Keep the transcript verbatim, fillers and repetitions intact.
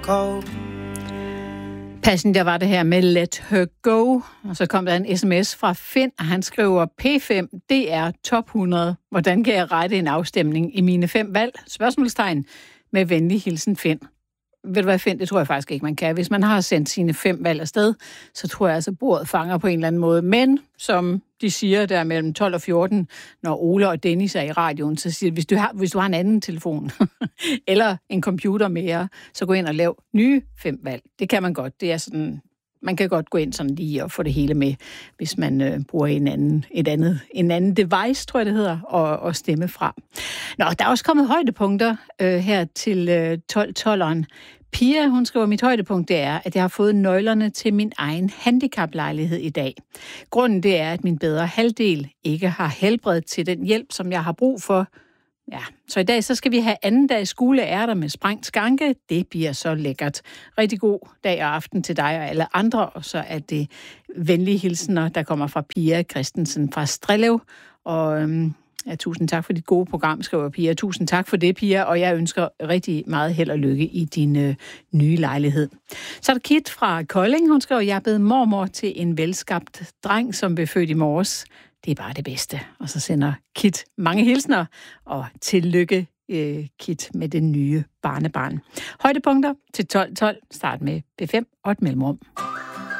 Cold. Passenger var det her med Let Her Go, og så kom der en sms fra Finn, og han skriver, P fem, det er top hundrede. Hvordan kan jeg rette en afstemning i mine fem valg? Spørgsmålstegn med venlig hilsen Finn. Ved du hvad, Finn? Det tror jeg faktisk ikke, man kan. Hvis man har sendt sine fem valg afsted, så tror jeg altså, bordet fanger på en eller anden måde. Men, som de siger der mellem tolv og fjorten, når Ole og Dennis er i radioen, så siger de, hvis du har, hvis du har en anden telefon, eller en computer mere, så gå ind og lav nye fem valg. Det kan man godt. Det er sådan, man kan godt gå ind sådan lige og få det hele med, hvis man øh, bruger en anden, et andet, en anden device, tror jeg det hedder, og, og stemme fra. Nå, der er også kommet højdepunkter øh, her til øh, tolv-tolleren. Pia, hun skriver, mit højdepunkt det er, at jeg har fået nøglerne til min egen handicaplejlighed i dag. Grunden det er, at min bedre halvdel ikke har helbred til den hjælp, som jeg har brug for. Ja, så i dag så skal vi have anden dags skoleærter med sprængt skanke. Det bliver så lækkert. Rigtig god dag og aften til dig og alle andre. Og så er det venlige hilsener, der kommer fra Pia Christensen fra Strellev. Og øhm, ja, tusind tak for dit gode program, skriver Pia. Tusind tak for det, Pia. Og jeg ønsker rigtig meget held og lykke i din øh, nye lejlighed. Så er der Kit fra Kolding. Hun skriver, jeg er blevet mormor til en velskabt dreng, som blev født i morges. Det er bare det bedste. Og så sender Kit mange hilsner, og tillykke, øh, Kit, med det nye barnebarn. Højdepunkter til tolv tolv. Start med P fem og et mellemrum.